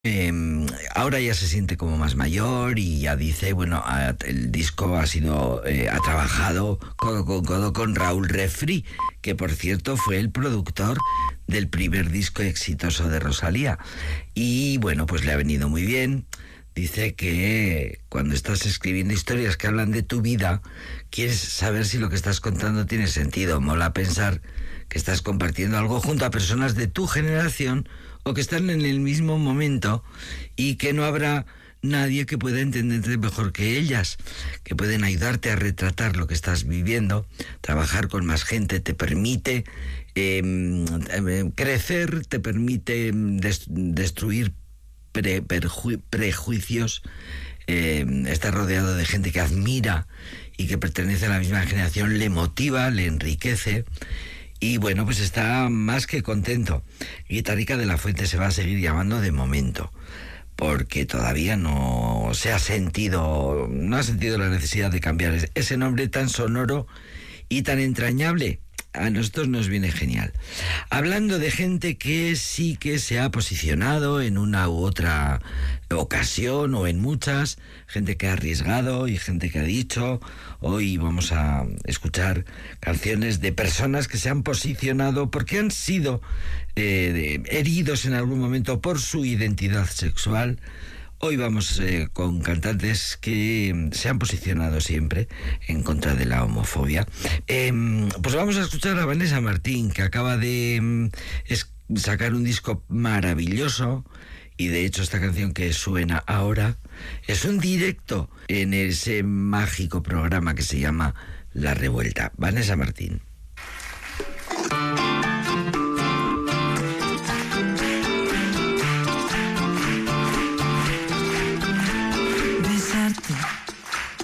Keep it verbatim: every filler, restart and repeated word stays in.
Eh, ahora ya se siente como más mayor y ya dice, bueno, a, el disco ha sido, eh, ha trabajado codo con codo con Raúl Refri, que por cierto fue el productor del primer disco exitoso de Rosalía. Y bueno, pues le ha venido muy bien. Dice que cuando estás escribiendo historias que hablan de tu vida, quieres saber si lo que estás contando tiene sentido. Mola pensar que estás compartiendo algo junto a personas de tu generación o que están en el mismo momento y que no habrá nadie que pueda entenderte mejor que ellas, que pueden ayudarte a retratar lo que estás viviendo. Trabajar con más gente te permite eh, crecer, te permite des- destruir pre- perju- prejuicios, eh, estar rodeado de gente que admira y que pertenece a la misma generación, le motiva, le enriquece. Y bueno, pues está más que contento. Guitarrica de la Fuente se va a seguir llamando de momento, porque todavía no se ha sentido, no ha sentido la necesidad de cambiar ese nombre tan sonoro y tan entrañable. A nosotros nos viene genial. Hablando de gente que sí que se ha posicionado en una u otra ocasión o en muchas, gente que ha arriesgado y gente que ha dicho, hoy vamos a escuchar canciones de personas que se han posicionado porque han sido eh, heridos en algún momento por su identidad sexual. Hoy vamos eh, con cantantes que se han posicionado siempre en contra de la homofobia. Eh, pues vamos a escuchar a Vanessa Martín, que acaba de eh, es, sacar un disco maravilloso. Y de hecho esta canción que suena ahora es un directo en ese mágico programa que se llama La Revuelta. Vanessa Martín.